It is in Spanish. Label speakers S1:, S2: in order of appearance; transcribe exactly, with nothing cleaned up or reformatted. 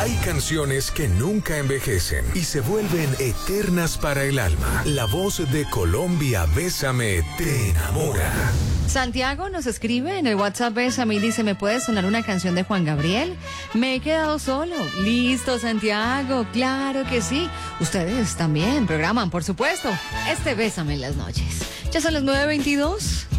S1: Hay canciones que nunca envejecen y se vuelven eternas para el alma. La voz de Colombia, Bésame, te enamora.
S2: Santiago nos escribe en el WhatsApp Bésame y dice, ¿me puede sonar una canción de Juan Gabriel? Me he quedado solo. Listo, Santiago, claro que sí. Ustedes también programan, por supuesto, este Bésame en las noches. Ya son las nueve veintidós.